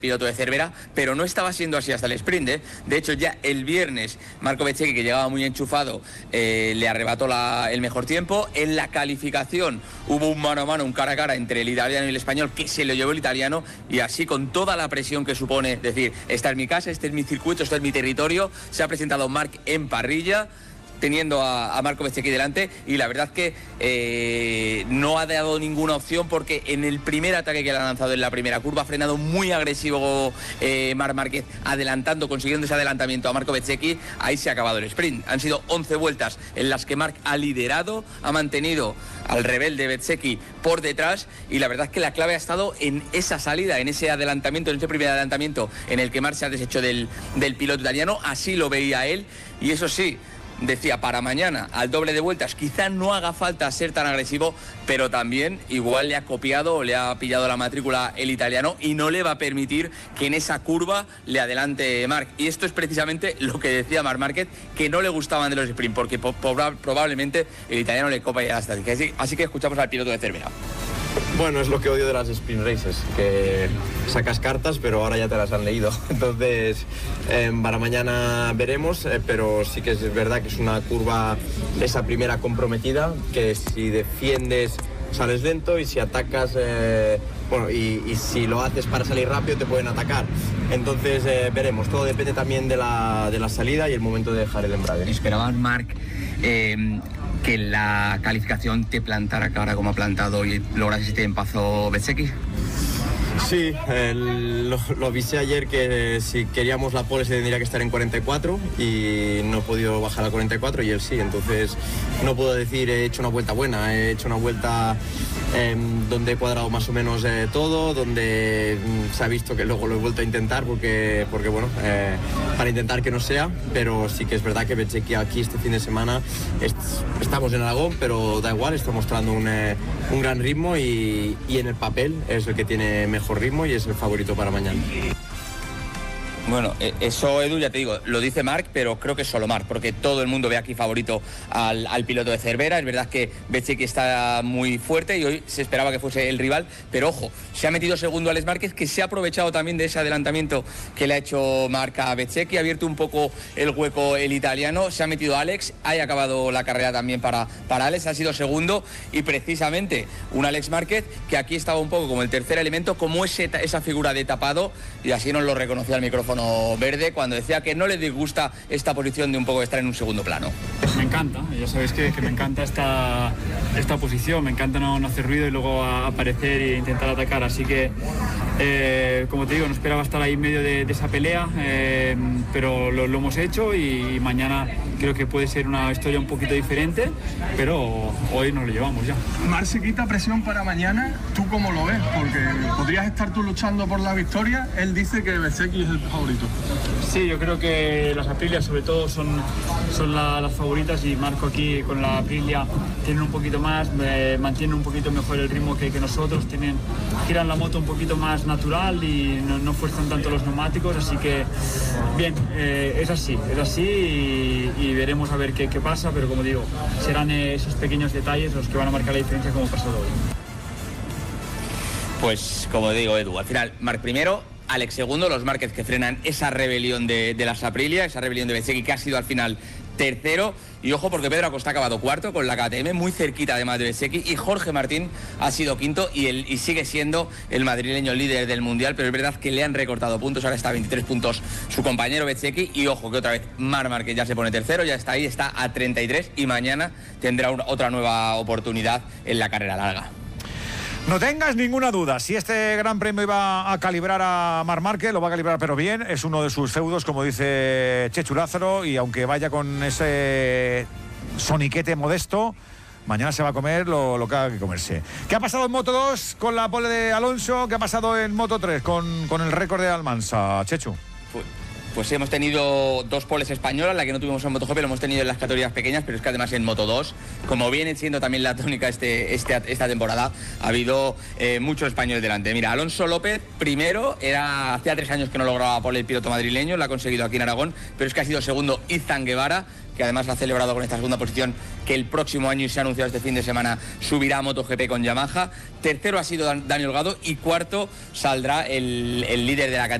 piloto de Cervera, pero no estaba siendo así hasta el sprint, ¿eh? De hecho, ya el viernes, Marco Bezzecchi, que llegaba muy enchufado, le arrebató el mejor tiempo. En la calificación hubo un mano a mano, un cara a cara entre el italiano y el español, que se lo llevó el italiano, y así, con toda la presión que supone, decir, esta es mi casa, este es mi circuito, este es mi territorio, se ha presentado Marc en parrilla, teniendo a Marco Bezzecchi delante, y la verdad es que no ha dado ninguna opción, porque en el primer ataque que le ha lanzado en la primera curva ha frenado muy agresivo Marc Márquez, consiguiendo ese adelantamiento a Marco Bezzecchi. Ahí se ha acabado el sprint. Han sido 11 vueltas en las que Marc ha liderado, ha mantenido al rebelde Bezzecchi por detrás, y la verdad es que la clave ha estado en esa salida, en ese adelantamiento, en ese primer adelantamiento en el que Marc se ha deshecho del piloto italiano. Así lo veía él, y eso sí, decía, para mañana, al doble de vueltas, quizá no haga falta ser tan agresivo, pero también igual le ha copiado o le ha pillado la matrícula el italiano, y no le va a permitir que en esa curva le adelante Marc. Y esto es precisamente lo que decía Marc Márquez, que no le gustaban de los sprint, porque probablemente el italiano le copia ya la estrategia. Así que escuchamos al piloto de Cervera. Bueno, es lo que odio de las sprint races, que sacas cartas pero ahora ya te las han leído. Entonces, para mañana veremos, pero sí que es verdad que es una curva, esa primera comprometida, que si defiendes sales lento, y si atacas, y si lo haces para salir rápido te pueden atacar. Entonces veremos, todo depende también de la salida y el momento de dejar el embrague. ¿Esperabas, Marc, que la calificación te plantara cara como ha plantado y logras este empazo Bezzecchi? Sí, lo avisé ayer que si queríamos la pole se tendría que estar en 44, y no he podido bajar a 44, y él sí. Entonces no puedo decir he hecho una vuelta buena, he hecho una vuelta donde he cuadrado más o menos todo, donde se ha visto que luego lo he vuelto a intentar porque bueno, para intentar que no sea, pero sí que es verdad que Bezzecchi aquí este fin de semana estamos en Aragón, pero da igual, está mostrando un gran ritmo, y en el papel es el que tiene mejor ritmo y es el favorito para mañana. Bueno, eso, Edu, ya te digo, lo dice Marc, pero creo que es solo Marc, porque todo el mundo ve aquí favorito al piloto de Cervera. Es verdad que Bezzecchi está muy fuerte y hoy se esperaba que fuese el rival, pero ojo, se ha metido segundo Alex Márquez, que se ha aprovechado también de ese adelantamiento que le ha hecho Marc a Bezzecchi, ha abierto un poco el hueco el italiano, se ha metido Alex, ha acabado la carrera también para Alex, ha sido segundo, y precisamente un Alex Márquez que aquí estaba un poco como el tercer elemento, como esa figura de tapado, y así nos lo reconocía el micrófono verde cuando decía que no le disgusta esta posición de un poco estar en un segundo plano. Me encanta, ya sabéis que me encanta esta posición, me encanta no hacer ruido y luego aparecer e intentar atacar, así que como te digo, no esperaba estar ahí en medio de esa pelea, pero lo hemos hecho, y mañana creo que puede ser una historia un poquito diferente, pero hoy nos lo llevamos ya. Marc se quita presión para mañana, ¿tú cómo lo ves? Porque podrías estar tú luchando por la victoria, él dice que Bezzecchi es el favorito. Sí, yo creo que las Aprilia sobre todo son las favoritas, y Marco aquí con la Aprilia tienen un poquito más, mantienen un poquito mejor el ritmo que nosotros, giran la moto un poquito más natural y no fuerzan tanto los neumáticos, así que bien, es así y veremos a ver qué pasa, pero como digo, serán esos pequeños detalles los que van a marcar la diferencia como ha pasado hoy. Pues como digo, Edu, al final Marc primero, Alex segundo, los Márquez que frenan esa rebelión de las Aprilia, esa rebelión de Bezzecchi, que ha sido al final tercero. Y ojo, porque Pedro Acosta ha acabado cuarto con la KTM, muy cerquita además de Bezzecchi, y Jorge Martín ha sido quinto y sigue siendo el madrileño líder del Mundial, pero es verdad que le han recortado puntos, ahora está a 23 puntos su compañero Bezzecchi, y ojo que otra vez Marc Márquez ya se pone tercero, ya está ahí, está a 33, y mañana tendrá otra nueva oportunidad en la carrera larga. No tengas ninguna duda, si este Gran Premio iba a calibrar a Marc Márquez, lo va a calibrar pero bien, es uno de sus feudos, como dice Chechu Lázaro, y aunque vaya con ese soniquete modesto, mañana se va a comer lo que haga que comerse. ¿Qué ha pasado en Moto 2 con la pole de Alonso? ¿Qué ha pasado en Moto 3 con el récord de Almansa, Chechu? pues hemos tenido 2 poles españolas, la que no tuvimos en MotoGP lo hemos tenido en las categorías pequeñas, pero es que además en Moto2, como viene siendo también la tónica esta temporada, ha habido muchos españoles delante. Mira, Alonso López primero, hacía 3 años que no lograba pole el piloto madrileño, lo ha conseguido aquí en Aragón, pero es que ha sido segundo Izan Guevara, que además ha celebrado con esta segunda posición, que el próximo año, y se ha anunciado este fin de semana, subirá a MotoGP con Yamaha. Tercero ha sido Dani Holgado y cuarto saldrá el líder de la categoría.